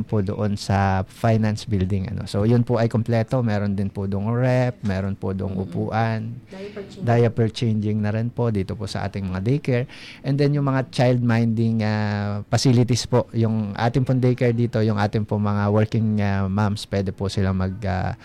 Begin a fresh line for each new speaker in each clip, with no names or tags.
po doon sa finance building, ano. So yun po ay kompleto, meron din po doong rep, meron po doong upuan, diaper changing na rin po dito po sa ating mga daycare, and then yung mga child minding facilities po, yung ating pong daycare dito, yung ating pong mga working moms, pwede po silang mag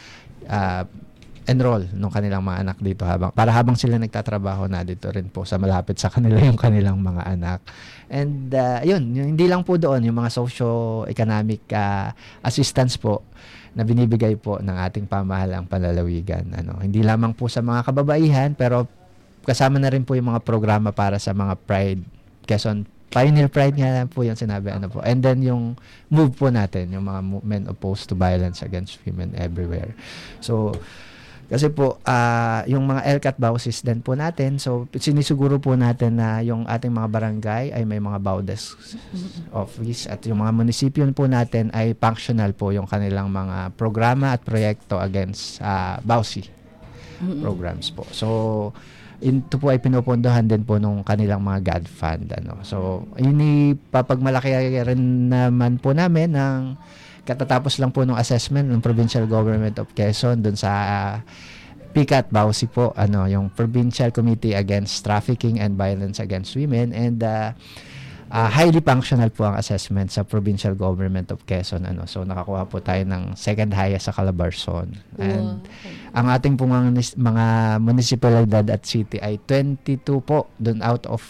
enroll ng kanilang mga anak dito habang sila nagtatrabaho na dito rin po sa malapit sa kanila yung kanilang mga anak. And yun, hindi lang po doon yung mga socio-economic assistance po na binibigay po ng ating pamahalang panlalawigan. Hindi lamang po sa mga kababaihan, pero kasama na rin po yung mga programa para sa mga Pride, Quezon Pioneer Pride nga lang po yung sinabi po. And then yung move po natin, yung mga movement opposed to violence against women everywhere. So kasi po, yung mga LCAT bausis din po natin, so sinisiguro po natin na yung ating mga barangay ay may mga baudes office at yung mga munisipyo po natin ay functional po yung kanilang mga programa at proyekto against bausi programs po. So, ito po ay pinupondohan din po nung kanilang mga God Fund. So, papagmalaki rin naman po namin ng katatapos lang po ng assessment ng Provincial Government of Quezon dun sa PCAT Bausi po, yung Provincial Committee Against Trafficking and Violence Against Women, and highly functional po ang assessment sa Provincial Government of Quezon. So nakakuha po tayo ng second highest sa Calabarzon. And ang ating po mga municipalidad at city ay 22 po, dun out of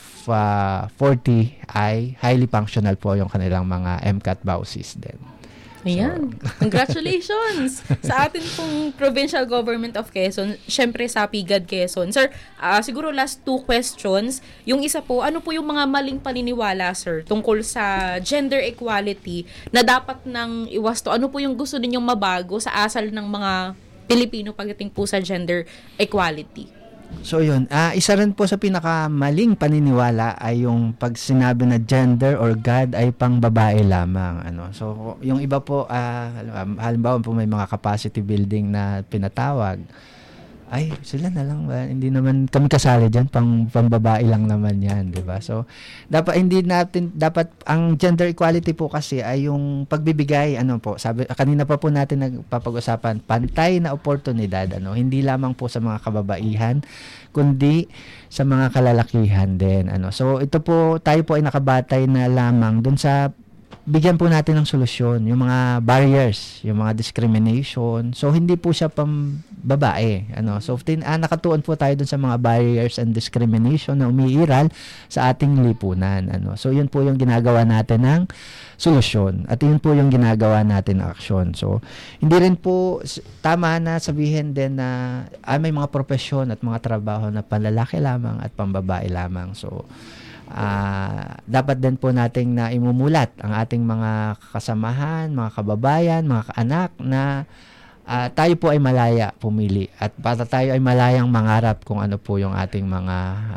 40 ay highly functional po yung kanilang mga MCAT Bausis din.
Ayan. Congratulations sa atin pong Provincial Government of Quezon, syempre sa PIGAD Quezon. Sir, siguro last 2 questions. Yung isa po, ano po yung mga maling paniniwala, sir, tungkol sa gender equality na dapat nang iwasto? Ano po yung gusto ninyong mabago sa asal ng mga Pilipino pagdating po sa gender equality?
So yun, isa rin po sa pinakamaling paniniwala ay yung pag sinabi na gender or God ay pang babae lamang. So yung iba po, halimbawa po may mga capacity building na pinatawag, ay sila na lang ba? Hindi naman kami kasali diyan, pang babae lang naman 'yan, 'di ba? So dapat ang gender equality po kasi ay yung pagbibigay, po, sabi kanina pa po natin nagpapag-usapan, pantay na oportunidad, hindi lamang po sa mga kababaihan kundi sa mga kalalakihan din, So ito po, tayo po ay nakabatay na lamang dun sa bigyan po natin ng solusyon, yung mga barriers, yung mga discrimination. So, hindi po siya pang babae. So, nakatuon po tayo dun sa mga barriers and discrimination na umiiral sa ating lipunan. So, yun po yung ginagawa natin ng solusyon. At yun po yung ginagawa natin ng aksyon. So, hindi rin po tama na sabihin din na may mga profesyon at mga trabaho na panlalaki lamang at pambabae lamang. So, dapat din po nating na imumulat ang ating mga kasamahan, mga kababayan, mga kaanak na tayo po ay malaya pumili at para tayo ay malayang mangarap kung ano po yung ating mga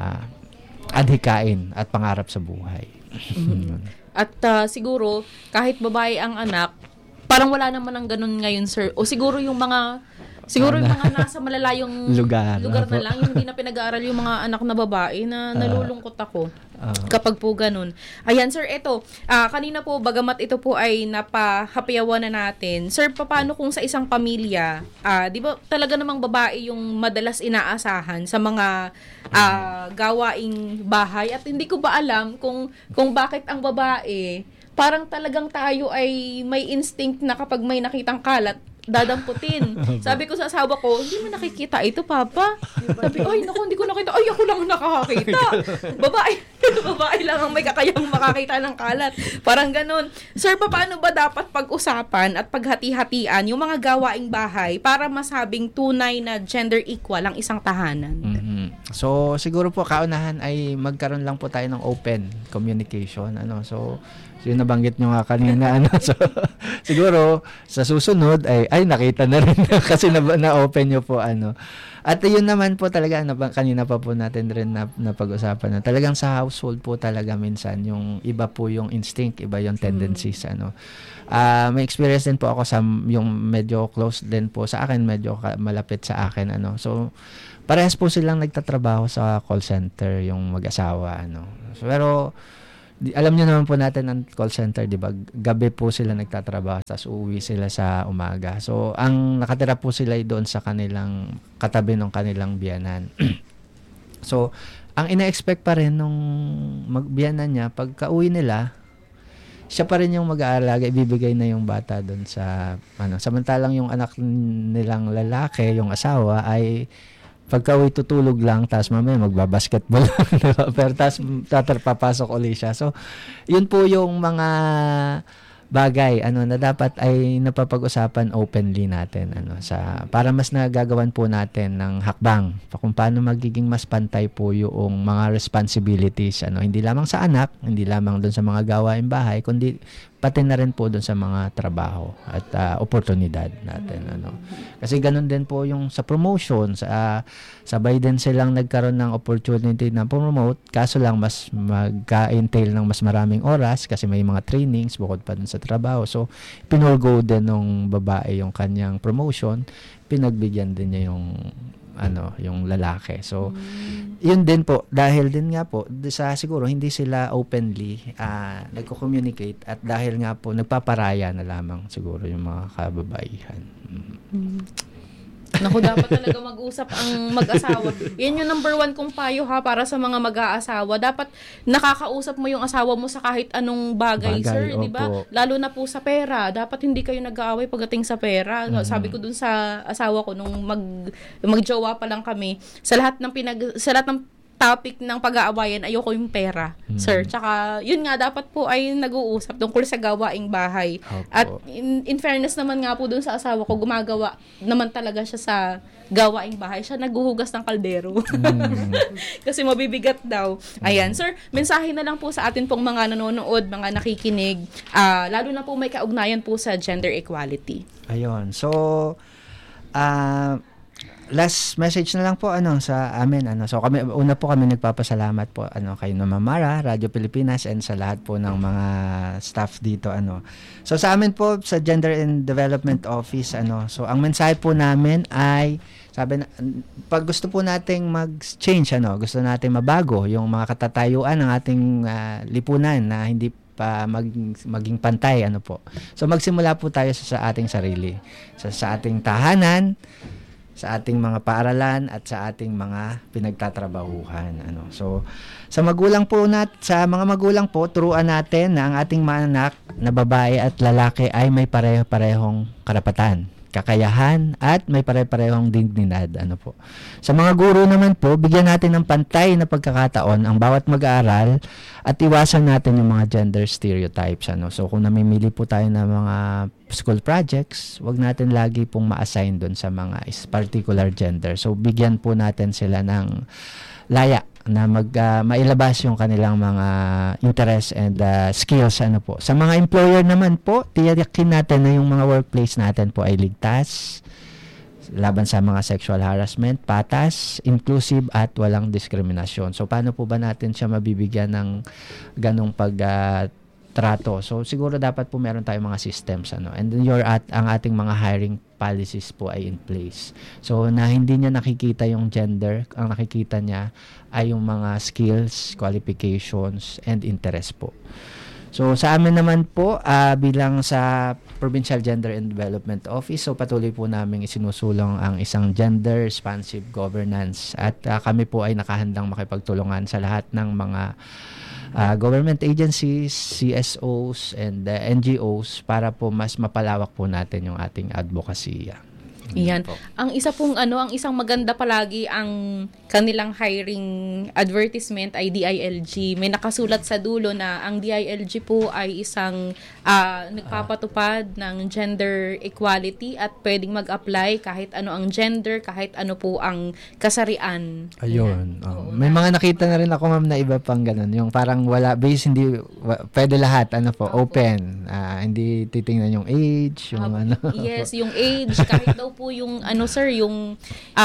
adhikain at pangarap sa buhay.
At siguro kahit babae ang anak, parang wala naman ang ganun ngayon, sir. O siguro yung mga nasa malalayong lugar na lang, yung hindi na pinag-aaral yung mga anak na babae, na nalulungkot ako kapag po ganun. Ayan, sir, ito, kanina po, bagamat ito po ay napahapayawan na natin, sir, paano kung sa isang pamilya, di ba talaga namang babae yung madalas inaasahan sa mga gawaing bahay, at hindi ko ba alam kung bakit ang babae, parang talagang tayo ay may instinct na kapag may nakitang kalat, dadamputin. Sabi ko sa asawa ko, hindi mo nakikita ito, Papa. Sabi, ay, naku, hindi ko nakita. Ay, ako lang nakakakita. Babae lang ang may kakayang makakita ng kalat. Parang ganun. Sir, paano ba dapat pag-usapan at paghati-hatian yung mga gawaing bahay para masabing tunay na gender equal ang isang tahanan?
So, siguro po, kaunahan ay magkaroon lang po tayo ng open communication. So, yung nabanggit nyo nga kanina, so, siguro, sa susunod, ay nakita na rin kasi na-open nyo po, At yun naman po talaga, kanina pa po natin rin na pag-usapan, talagang sa household po talaga minsan, yung iba po yung instinct, iba yung tendencies, may experience din po ako sa yung medyo close din po sa akin, medyo malapit sa akin, So, parehas po silang nagtatrabaho sa call center, yung mag-asawa, So, pero, alam niyo naman po natin ang call center, di ba? Gabi po sila nagtatrabaho, tapos uuwi sila sa umaga. So, ang nakatira po sila doon sa kanilang katabi ng kanilang biyanan. So, ang ina-expect pa rin nung magbiyanan niya, pagka uwi nila, siya pa rin yung mag-aalaga, ibibigay na yung bata doon sa, samantalang yung anak nilang lalaki, yung asawa, ay pagka-uwi tutulog lang, tapos mamaya magbabasketball lang, diba? Pero tapos papasok ulit siya. So, yun po yung mga bagay na dapat ay napapag-usapan openly natin para mas nagagawan po natin ng hakbang kung paano magiging mas pantay po yung mga responsibilities hindi lamang sa anak, hindi lamang doon sa mga gawaing bahay, kundi pati na rin po doon sa mga trabaho at oportunidad natin kasi ganun din po yung sa promotion, sabay din silang nagkaroon ng opportunity na promote, kaso lang mas magka-entail ng mas maraming oras kasi may mga trainings bukod pa dun sa trabaho. So pinulgo din ng babae yung kanyang promotion, pinagbigyan din niya yung lalaki. So yun din po, dahil din nga po siguro hindi sila openly nagko-communicate at dahil nga po nagpaparaya na lamang siguro yung mga kababaihan.
Naku, dapat talaga mag-usap ang mag-asawa. Yan yung number 1 kong payo para sa mga mag-aasawa. Dapat nakakausap mo yung asawa mo sa kahit anong bagay sir, di ba? Lalo na po sa pera. Dapat hindi kayo nag-aaway pagdating sa pera. Sabi ko dun sa asawa ko nung magjowa pa lang kami, sa lahat ng topic ng pag-aawayan, ayoko yung pera, sir. Tsaka, yun nga, dapat po ay nag-uusap tungkol sa gawaing bahay. Opo. At in fairness naman nga po dun sa asawa ko, gumagawa naman talaga siya sa gawaing bahay. Siya naghuhugas ng kaldero. Kasi mabibigat daw. Ayan, sir, mensahe na lang po sa atin pong mga nanonood, mga nakikinig, lalo na po may kaugnayan po sa gender equality.
Ayun. So, last message na lang po sa amin so kami nagpapasalamat po kay Ma'am Mara, Radyo Pilipinas, and sa lahat po ng mga staff dito so sa amin po sa Gender and Development Office so ang mensahe po namin ay sabi na, pag gusto po nating mag-change gusto nating mabago yung mga katatayuan ng ating lipunan na hindi pa maging pantay so magsimula po tayo sa ating sarili, sa ating tahanan, sa ating mga paaralan at sa ating mga pinagtatrabahuhan So sa mga magulang po, turuan natin na ang ating mga anak na babae at lalaki ay may pare-parehong karapatan, kakayahan at may pare-parehong dignidad Sa mga guro naman po, bigyan natin ng pantay na pagkakataon ang bawat mag-aaral at iwasan natin yung mga gender stereotypes So kung namimili po tayo ng mga school projects, wag natin lagi pong ma-assign doon sa mga particular gender. So bigyan po natin sila ng laya na mailabas yung kanilang mga interest and skills po. Sa mga employer naman po, tiyakin natin na yung mga workplace natin po ay ligtas laban sa mga sexual harassment, patas, inclusive at walang diskriminasyon. So paano po ba natin siya mabibigyan ng ganong trato? So siguro dapat po meron tayong mga systems and then ang ating mga hiring policies po ay in place. So na hindi niya nakikita yung gender, ang nakikita niya ay yung mga skills, qualifications and interest po. So sa amin naman po bilang sa Provincial Gender and Development Office, so patuloy po namin isinusulong ang isang gender responsive governance at kami po ay nakahandang makipagtulungan sa lahat ng mga government agencies, CSOs, and NGOs para po mas mapalawak po natin yung ating advocacy.
Iyan. Ang isang maganda palagi ang kanilang hiring advertisement ay DILG. May nakasulat sa dulo na ang DILG po ay isang nagpapatupad ng gender equality at pwedeng mag-apply kahit ano ang gender, kahit ano po ang kasarian.
Ayun. May mga nakita na rin ako, ma'am, na iba pang ganun. Yung parang hindi pwede lahat, open. Hindi titingnan yung age, yung
Yes, yung age, kahit daw po yung yung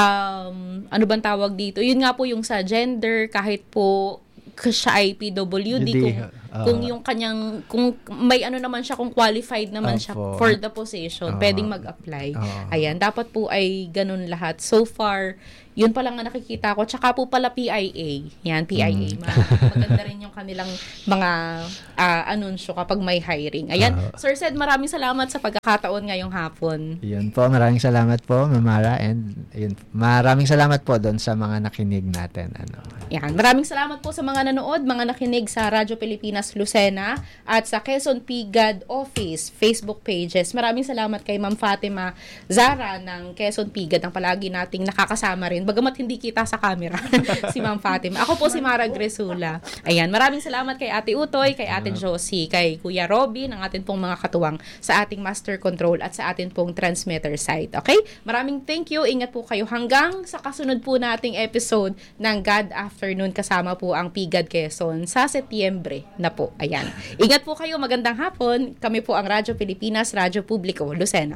ano bang tawag dito? Yun nga po yung sa gender, kahit po siya ay PWD, Kung yung kanyang, kung may ano naman siya, kung qualified naman siya for the position, pwedeng mag-apply. Ayan, dapat po ay ganun lahat. So far, yun pa lang ang nakikita ko. Tsaka po pala PIA. Yan, PIA. Maganda rin yung kanilang mga anunsyo kapag may hiring. Ayan, Sir Sed, maraming salamat sa pagkakataon ngayong hapon.
Yun po, maraming salamat po, Mamara. And yun, maraming salamat po doon sa mga nakinig natin.
Yan, maraming salamat po sa mga nanood, mga nakinig sa Radyo Pilipinas Lucena at sa Quezon PGAD Office Facebook pages. Maraming salamat kay Ma'am Fatima Zara ng Quezon PGAD ang palagi nating nakakasama rin. Bagamat hindi kita sa camera, si Ma'am Fatima. Ako po si Mara Gresula. Ayan, maraming salamat kay Ate Utoy, kay Ate Josie, kay Kuya Robby, ng atin pong mga katuwang sa ating master control at sa atin pong transmitter site. Okay? Maraming thank you. Ingat po kayo hanggang sa kasunod po nating episode ng God Afternoon kasama po ang PGAD Quezon sa Setyembre na po. Ayan. Ingat po kayo. Magandang hapon. Kami po ang Radyo Pilipinas, Radyo Publiko, Lucena.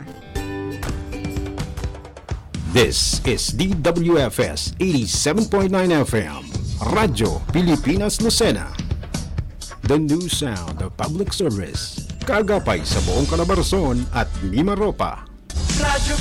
This is DWFS 87.9 FM, Radyo Pilipinas Lucena. The new sound of public service. Kagapay sa buong Calabarzon at Mimaropa.
Radyo